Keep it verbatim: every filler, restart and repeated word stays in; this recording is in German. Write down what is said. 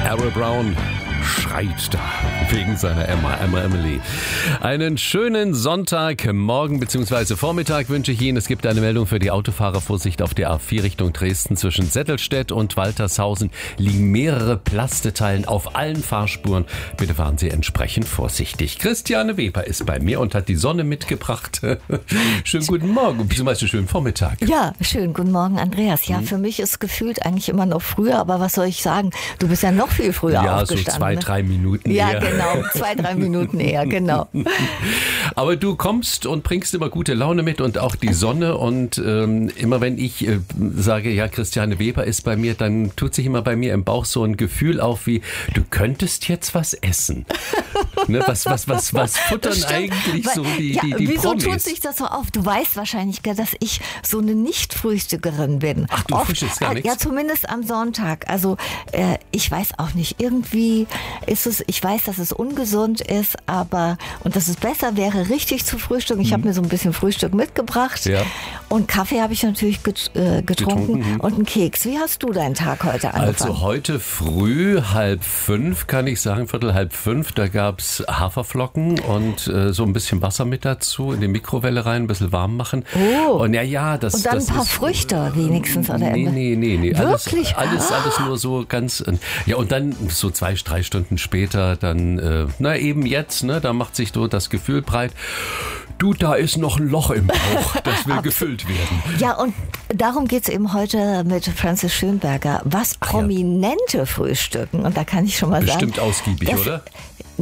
Harold Brown schreit da wegen seiner Emma, Emma Emily. Einen schönen Sonntagmorgen bzw. Vormittag wünsche ich Ihnen. Es gibt eine Meldung für die Autofahrer. Vorsicht auf der A vier Richtung Dresden. Zwischen Settelstedt und Waltershausen liegen mehrere Plasteteilen auf allen Fahrspuren. Bitte fahren Sie entsprechend vorsichtig. Christiane Weber ist bei mir und hat die Sonne mitgebracht. Schönen guten Morgen, bzw. schönen Vormittag. Ja, schönen guten Morgen, Andreas. Ja, hm. für mich ist gefühlt eigentlich immer noch früher, aber was soll ich sagen? Du bist ja noch viel früher ja, aufgestanden. Ja, so zwei, ne? drei Minuten Ja, eher. genau, zwei, drei Minuten eher, genau. Aber du kommst und bringst immer gute Laune mit und auch die Sonne. Und ähm, immer wenn ich äh, sage, ja, Christiane Weber ist bei mir, dann tut sich immer bei mir im Bauch so ein Gefühl auf wie, du könntest jetzt was essen. Ne, was, was, was, was futtern eigentlich Weil, so die, ja, die, die wieso Promis? tut sich das so auf? Du weißt wahrscheinlich, dass ich so eine Nicht-Frühstückerin bin. Ach, du frühstückst gar äh, nichts? Ja, zumindest am Sonntag. Also äh, ich weiß auch nicht, irgendwie ist es, ich weiß, dass es ungesund ist, aber und dass es besser wäre, richtig zu frühstücken. Ich mhm. habe mir so ein bisschen Frühstück mitgebracht ja. und Kaffee habe ich natürlich get, äh, getrunken, getrunken mhm. und einen Keks. Wie hast du deinen Tag heute angefangen? Also heute früh, halb fünf, kann ich sagen, viertel halb fünf, da gab es Haferflocken und äh, so ein bisschen Wasser mit dazu, in die Mikrowelle rein, ein bisschen warm machen. Oh. Und ja, ja, das Und dann das ein paar ist, Früchte wenigstens. Oder nee, nee, nee, nee. Wirklich? Alles, alles, alles nur so ganz, ja, und dann so zwei, drei Stunden später, dann, äh, na eben jetzt, ne, da macht sich so das Gefühl breit, du, da ist noch ein Loch im Bauch, das will gefüllt werden. Ja, und darum geht es eben heute mit Francis Schönberger, was Prominente ja. frühstücken. Und da kann ich schon mal Bestimmt sagen. Bestimmt ausgiebig, oder?